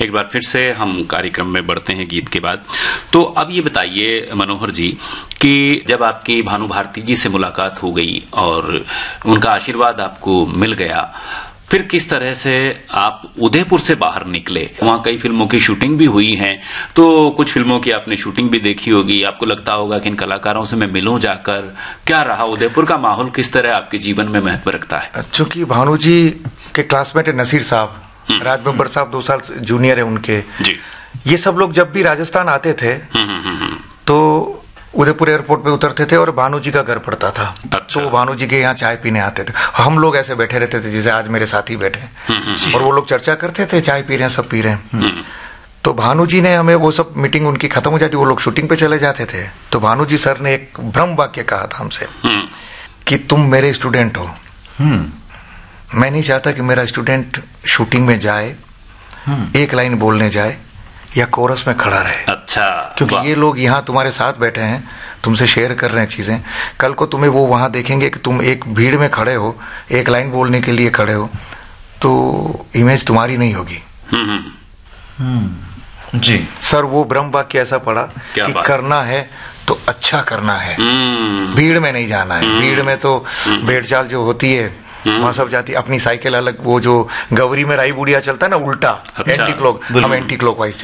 एक बार फिर से हम कार्यक्रम में बढ़ते हैं गीत के बाद। तो अब ये बताइए मनोहर जी कि जब आपकी भानु भारती जी से मुलाकात हो गई और उनका आशीर्वाद आपको मिल गया, फिर किस तरह से आप उदयपुर से बाहर निकले? वहाँ कई फिल्मों की शूटिंग भी हुई है, तो कुछ फिल्मों की आपने शूटिंग भी देखी होगी, आपको लगता होगा कि इन कलाकारों से मैं मिलूं जाकर। क्या रहा उदयपुर का माहौल, किस तरह आपके जीवन में महत्व रखता है? चूंकि भानु जी के क्लासमेट है नसीर साहब, राज बब्बर साहब 2 साल जूनियर है उनके जी। ये सब लोग जब भी राजस्थान आते थे तो उदयपुर एयरपोर्ट पे उतरते थे और भानु जी का घर पड़ता था। अच्छा। तो भानु जी के यहाँ चाय पीने आते थे, हम लोग ऐसे बैठे रहते थे जैसे आज मेरे साथी बैठे और वो लोग चर्चा करते थे, चाय पी रहे हैं, सब पी रहे हैं। तो भानु जी ने हमें, वो सब मीटिंग उनकी खत्म हो जाती, वो लोग शूटिंग पे चले जाते थे, तो भानु जी सर ने एक ब्रह्म वाक्य कहा था हमसे कि तुम मेरे स्टूडेंट हो, मैं नहीं चाहता कि मेरा स्टूडेंट शूटिंग में जाए, एक लाइन बोलने जाए या कोरस में खड़ा रहे। अच्छा। क्योंकि ये लोग यहाँ तुम्हारे साथ बैठे हैं, तुमसे शेयर कर रहे हैं चीजें, कल को तुम्हें वो वहां देखेंगे कि तुम एक भीड़ में खड़े हो, एक लाइन बोलने के लिए खड़े हो, तो इमेज तुम्हारी नहीं होगी। जी सर, वो ब्रह्म वाक्य ऐसा पड़ा कि करना है तो अच्छा करना है, भीड़ में नहीं जाना है। भीड़ में तो भेड़चाल जो होती है वहां सब जाती, अपनी साइकिल अलग, वो जो गौरी में राई बुढ़िया चलता है ना उल्टा, अच्छा। एंटी क्लॉक, हम एंटी क्लॉकवाइज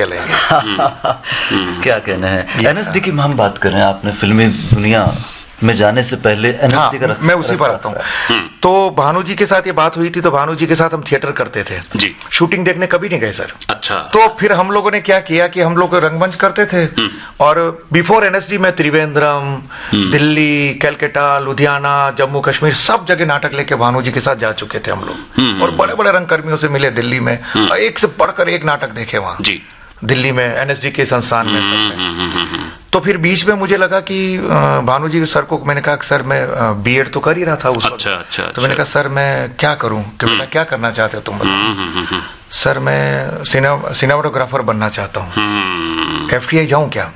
चलेंगे। क्या कहना है एनएसडी की हम बात कर रहे हैं, आपने फिल्मी दुनिया में जाने से पहले एनएसडी का मैं उसी पर आता हूँ। तो भानु जी के साथ ये बात हुई थी, तो भानु जी के साथ हम थिएटर करते थे जी। शूटिंग देखने कभी नहीं गए सर। अच्छा। तो फिर हम लोगों ने क्या किया कि हम लोग रंगमंच करते थे और बिफोर एनएसडी में त्रिवेंद्रम, दिल्ली, कलकत्ता, लुधियाना, जम्मू कश्मीर सब जगह नाटक लेके भानु जी के साथ जा चुके थे हम लोग, और बड़े बड़े रंगकर्मियों से मिले दिल्ली में, एक से बढ़कर एक नाटक देखे वहां जी, दिल्ली में एनएसडी के संस्थान में सब में। तो फिर बीच में मुझे लगा कि भानु जी सर को मैंने कहा सर मैं बीएड तो कर ही रहा था उस वक्त। अच्छा। तो मैंने कहा सर मैं क्या करूं, कि बेटा क्या करना चाहते हो तुम बताओ। सर मैं सिनेमाटोग्राफर बनना चाहता हूं, एफटीआई जाऊं क्या?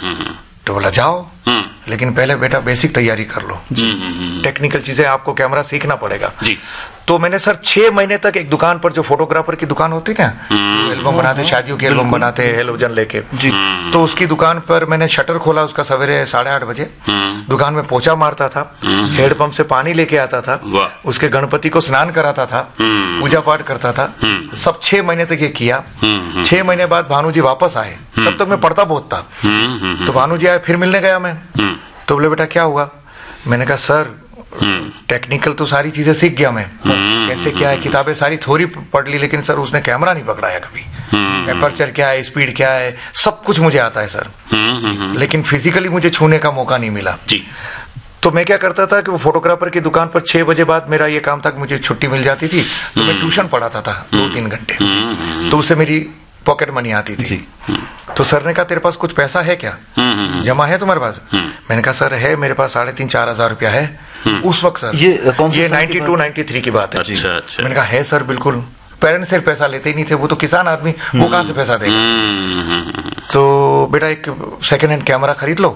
तो बोला जाओ, लेकिन पहले बेटा बेसिक तैयारी कर लो, टेक्निकल चीजें आपको कैमरा सीखना पड़ेगा जी। तो मैंने सर 6 महीने तक एक दुकान पर, जो फोटोग्राफर की दुकान होती है ना, एल्बम बनाते, शादियों की एल्बम बनाते हैं हेलोजन लेके जी, तो उसकी दुकान पर मैंने शटर खोला उसका सवेरे 8:30 बजे, दुकान में पोछा मारता था, हैंडपंप से पानी लेके आता था, उसके गणपति को स्नान कराता था, पूजा पाठ करता था, सब 6 महीने तक ये किया। 6 महीने बाद भानु जी वापस आए, तब तक मैं पढ़ता बहुत था। तो भानु जी आए, फिर मिलने गया मैं, तो बोले बेटा क्या हुआ? मैंने कहा सर टेक्निकल तो सारी चीजें सीख गया मैं, कैसे क्या है, किताबें सारी थोड़ी पढ़ ली, लेकिन सर उसने कैमरा नहीं पकड़ाया कभी, एपर्चर क्या है, स्पीड क्या है, सब कुछ मुझे आता है सर, लेकिन फिजिकली मुझे छूने का मौका नहीं मिला जी। तो मैं क्या करता था कि वो फोटोग्राफर की दुकान पर 6 बजे बाद मेरा ये काम था, मुझे छुट्टी मिल जाती थी, तो मैं ट्यूशन पढ़ाता था 2-3 घंटे, तो उससे मेरी पॉकेट मनी आती थी। तो सर ने कहा तेरे पास कुछ पैसा है क्या, जमा है तुम्हारे पास? मैंने कहा सर है मेरे पास 3,500-4 हजार रुपया है उस वक्त सर। ये 92-93 की बात है। अच्छा। मैंने कहा है सर बिल्कुल, पेरेंट्स से पैसा लेते ही नहीं थे, वो तो किसान आदमी, वो कहां से पैसा देगा। तो बेटा एक सेकेंड हैंड कैमरा खरीद लो,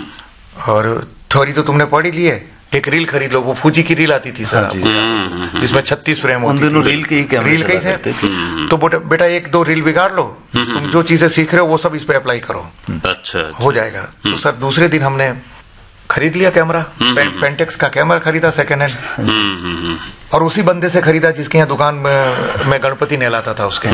और थोड़ी तो तुमने पढ़ ही ली है, एक रील खरीद लो, वो फूजी की रील आती थी सर जिसमें 36 फ्रेम होती थी, रील के ही थे। तो बेटा 1-2 रील बिगाड़ लो, तुम जो चीजें सीख रहे हो वो सब इस पे अप्लाई करो, अच्छा हो जाएगा। तो सर दूसरे दिन हमने खरीद लिया कैमरा, पेंटेक्स का कैमरा खरीदा सेकेंड हैंड, और उसी बंदे से खरीदा जिसके यहाँ दुकान में गणपति नहलाता था उसके।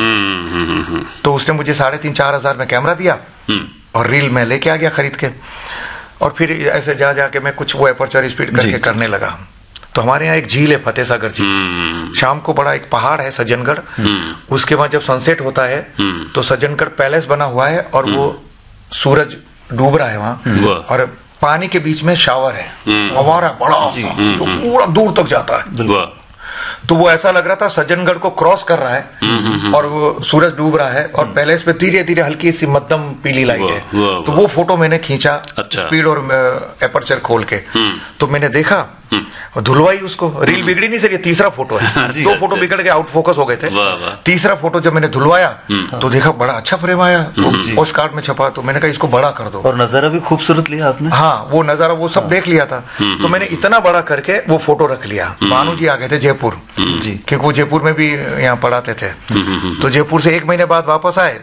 तो उसने मुझे 3,500-4 हजार में कैमरा दिया, और रील में लेके आ गया खरीद के, और फिर ऐसे जा जाके मैं कुछ वो एपर्चर स्पीड करके करने लगा। तो हमारे यहाँ एक झील है फतेहसागर झील, शाम को बड़ा एक पहाड़ है सज्जनगढ़, उसके बाद जब सनसेट होता है तो सज्जनगढ़ पैलेस बना हुआ है, और वो सूरज डूब रहा है वहां, और पानी के बीच में शावर है, फव्वारा बड़ा जो पूरा दूर तक जाता है। तो वो ऐसा लग रहा था सज्जनगढ़ को क्रॉस कर रहा है, और वो सूरज डूब रहा है, और पैलेस पे धीरे धीरे हल्की सी मध्यम पीली लाइट है। तो वो फोटो मैंने खींचा, स्पीड और एपर्चर खोल के, तो मैंने देखा धुलवाई उसको, रील बिगड़ी नहीं सकी, तीसरा फोटो है, 2 फोटो बिगड़ के आउट फोकस हो गए थे, तीसरा फोटो जब मैंने धुलवाया तो देखा बड़ा अच्छा फ्रेम आया, पोस्ट कार्ड में छपा, तो मैंने कहा इसको बड़ा कर दो, और नजारा भी खूबसूरत लिया आपने। हाँ वो नजारा वो सब देख लिया था, तो मैंने इतना बड़ा करके वो फोटो रख लिया। भानु जी आ गए थे जयपुर, क्योंकि वो जयपुर में भी यहाँ पढ़ाते थे, तो जयपुर से 1 महीने बाद वापस आए,